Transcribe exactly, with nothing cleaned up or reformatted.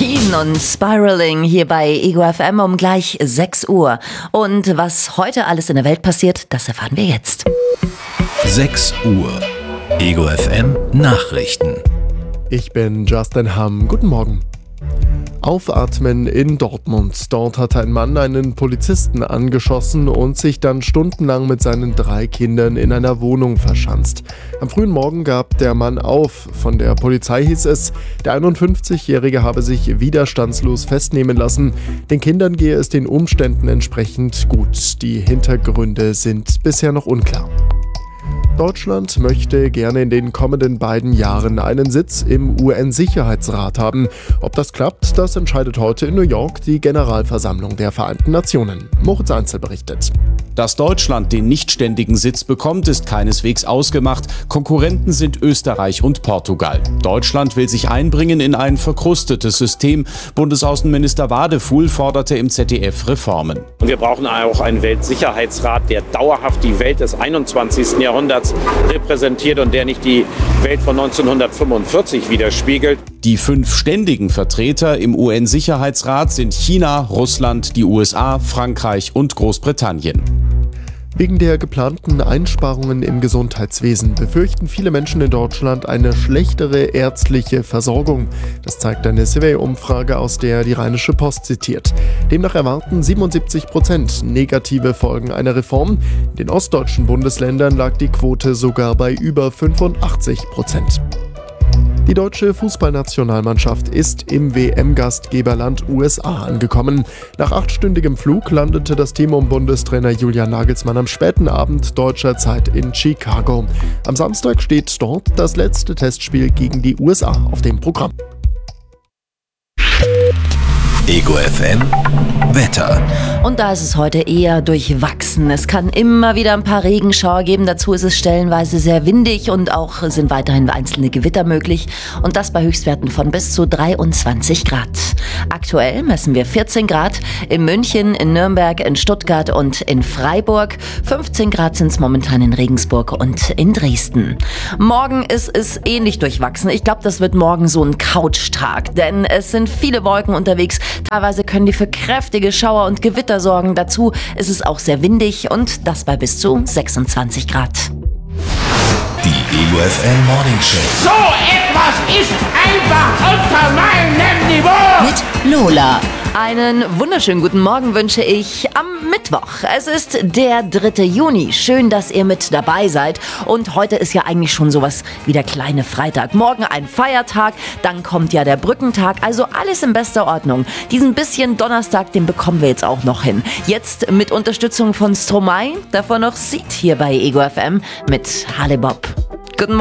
Keen und Spiraling hier bei Ego F M um gleich sechs Uhr. Und was heute alles in der Welt passiert, das erfahren wir jetzt. sechs Uhr. Ego F M Nachrichten. Ich bin Justin Hamm. Guten Morgen. Aufatmen in Dortmund. Dort hat ein Mann einen Polizisten angeschossen und sich dann stundenlang mit seinen drei Kindern in einer Wohnung verschanzt. Am frühen Morgen gab der Mann auf. Von der Polizei hieß es, der einundfünfzigjährige habe sich widerstandslos festnehmen lassen. Den Kindern gehe es den Umständen entsprechend gut. Die Hintergründe sind bisher noch unklar. Deutschland möchte gerne in den kommenden beiden Jahren einen Sitz im U N-Sicherheitsrat haben. Ob das klappt, das entscheidet heute in New York die Generalversammlung der Vereinten Nationen. Moritz Einzel berichtet. Dass Deutschland den nichtständigen Sitz bekommt, ist keineswegs ausgemacht. Konkurrenten sind Österreich und Portugal. Deutschland will sich einbringen in ein verkrustetes System. Bundesaußenminister Wadefuhl forderte im Z D F Reformen. Und wir brauchen auch einen Weltsicherheitsrat, der dauerhaft die Welt des einundzwanzigsten Jahrhunderts repräsentiert und der nicht die Welt von neunzehnhundertfünfundvierzig widerspiegelt. Die fünf ständigen Vertreter im U N-Sicherheitsrat sind China, Russland, die U S A, Frankreich und Großbritannien. Wegen der geplanten Einsparungen im Gesundheitswesen befürchten viele Menschen in Deutschland eine schlechtere ärztliche Versorgung. Das zeigt eine Survey-Umfrage, aus der die Rheinische Post zitiert. Demnach erwarten siebenundsiebzig Prozent negative Folgen einer Reform. In den ostdeutschen Bundesländern lag die Quote sogar bei über fünfundachtzig Prozent. Die deutsche Fußballnationalmannschaft ist im W M-Gastgeberland U S A angekommen. Nach achtstündigem Flug landete das Team um Bundestrainer Julian Nagelsmann am späten Abend deutscher Zeit in Chicago. Am Samstag steht dort das letzte Testspiel gegen die U S A auf dem Programm. Ego F M Wetter. Und da ist es heute eher durchwachsen. Es kann immer wieder ein paar Regenschauer geben. Dazu ist es stellenweise sehr windig und auch sind weiterhin einzelne Gewitter möglich. Und das bei Höchstwerten von bis zu dreiundzwanzig Grad. Aktuell messen wir vierzehn Grad in München, in Nürnberg, in Stuttgart und in Freiburg. fünfzehn Grad sind es momentan in Regensburg und in Dresden. Morgen ist es ähnlich durchwachsen. Ich glaube, das wird morgen so ein Couchtag, denn es sind viele Wolken unterwegs. Teilweise können die für kräftige Schauer und Gewitter sorgen. Dazu ist es auch sehr windig und das bei bis zu sechsundzwanzig Grad. Die Ego F M Morning Show. So etwas ist einfach unter meinem Niveau. Mit Lola. Einen wunderschönen guten Morgen wünsche ich am Mittwoch. Es ist der dritte Juni. Schön, dass ihr mit dabei seid. Und heute ist ja eigentlich schon sowas wie der kleine Freitag. Morgen ein Feiertag, dann kommt ja der Brückentag. Also alles in bester Ordnung. Diesen bisschen Donnerstag, den bekommen wir jetzt auch noch hin. Jetzt mit Unterstützung von Stromae. Davor noch Seed hier bei Ego F M mit Halebob.